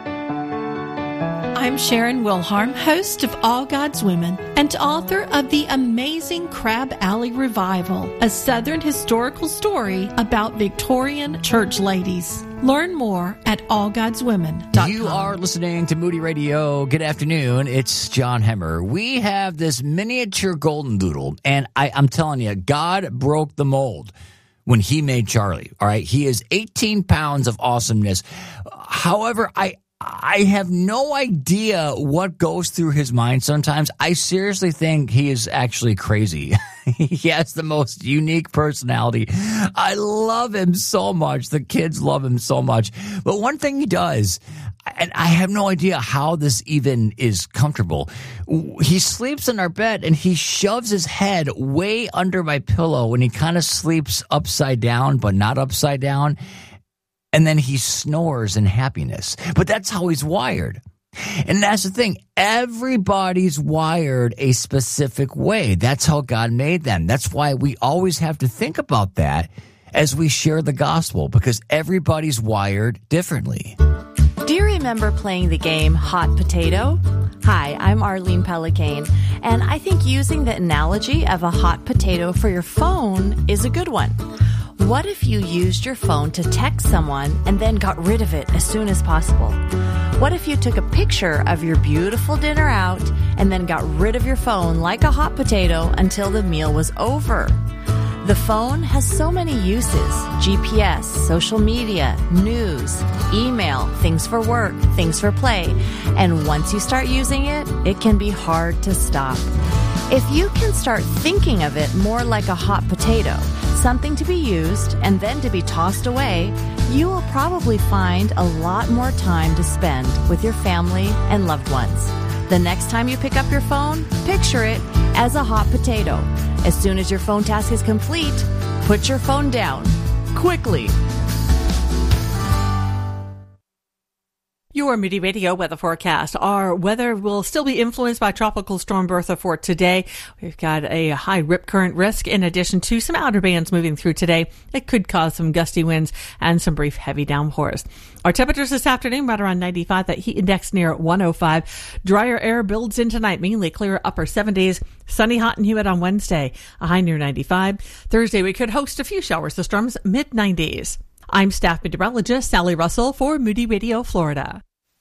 I'm Sharon Wilharm, host of All God's Women and author of the amazing Crab Alley Revival, a Southern historical story about Victorian church ladies. Learn more at all gods women dot com. You are listening to Moody Radio. Good afternoon. It's John Hemmer. We have this miniature golden doodle, and I, I'm telling you, God broke the mold when he made Charlie. All right. He is eighteen pounds of awesomeness. However, I I have no idea what goes through his mind sometimes. I seriously think he is actually crazy. He has the most unique personality. I love him so much. The kids love him so much. But one thing he does, and I have no idea how this even is comfortable. He sleeps in our bed and he shoves his head way under my pillow and he kind of sleeps upside down, but not upside down. And then he snores in happiness. But that's how he's wired. And that's the thing. Everybody's wired a specific way. That's how God made them. That's why we always have to think about that as we share the gospel, because everybody's wired differently. Do you remember playing the game Hot Potato? Hi, I'm Arlene Pelicane, and I think using the analogy of a hot potato for your phone is a good one. What if you used your phone to text someone and then got rid of it as soon as possible? What if you took a picture of your beautiful dinner out and then got rid of your phone like a hot potato until the meal was over? The phone has so many uses: G P S, social media, news, email, things for work, things for play. And once you start using it, it can be hard to stop. If you can start thinking of it more like a hot potato, something to be used and then to be tossed away, you will probably find a lot more time to spend with your family and loved ones. The next time you pick up your phone, picture it as a hot potato. As soon as your phone task is complete, put your phone down quickly. Your Moody Radio weather forecast. Our weather will still be influenced by Tropical Storm Bertha for today. We've got a high rip current risk in addition to some outer bands moving through today. It could cause some gusty winds and some brief heavy downpours. Our temperatures this afternoon right around ninety-five, that heat index near one oh five. Drier air builds in tonight, mainly clear upper seventies. Sunny, hot, and humid on Wednesday, a high near ninety-five. Thursday, we could host a few showers to storms, mid nineties. I'm staff meteorologist Sally Russell for Moody Radio, Florida.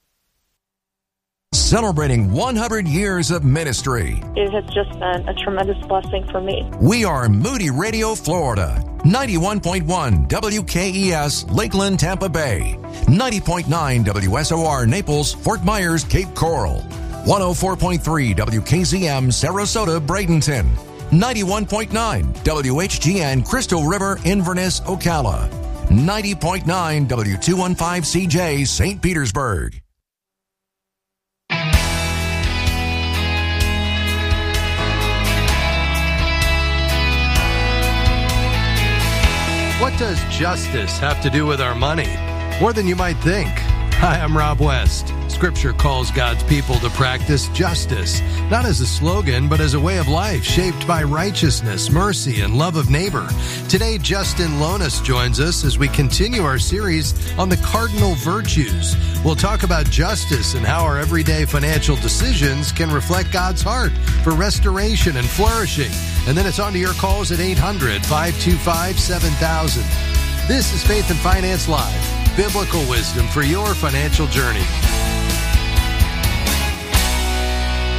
Celebrating one hundred years of ministry. It has just been a tremendous blessing for me. We are Moody Radio, Florida. ninety-one point one W K E S, Lakeland, Tampa Bay. ninety point nine W S O R, Naples, Fort Myers, Cape Coral. one oh four point three W K Z M, Sarasota, Bradenton. ninety-one point nine W H G N, Crystal River, Inverness, Ocala. ninety point nine W two fifteen C J, Saint Petersburg. What does justice have to do with our money? More than you might think. Hi, I'm Rob West. Scripture calls God's people to practice justice, not as a slogan, but as a way of life shaped by righteousness, mercy, and love of neighbor. Today, Justin Lonis joins us as we continue our series on the cardinal virtues. We'll talk about justice and how our everyday financial decisions can reflect God's heart for restoration and flourishing. And then it's on to your calls at eight hundred, five two five, seven thousand. This is Faith and Finance Live, biblical wisdom for your financial journey.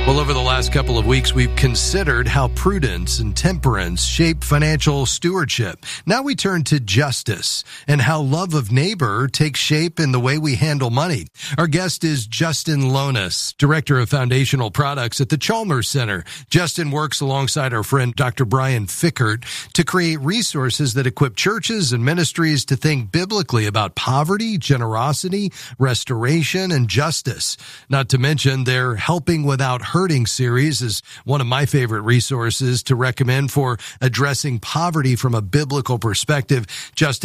Well, over the last couple of weeks, we've considered how prudence and temperance shape financial stewardship. Now we turn to justice and how love of neighbor takes shape in the way we handle money. Our guest is Justin Lonis, Director of Foundational Products at the Chalmers Center. Justin works alongside our friend Doctor Brian Fickert to create resources that equip churches and ministries to think biblically about poverty, generosity, restoration, and justice. Not to mention their Helping Without Hurting series is one of my favorite resources to recommend for addressing poverty from a biblical perspective. Justin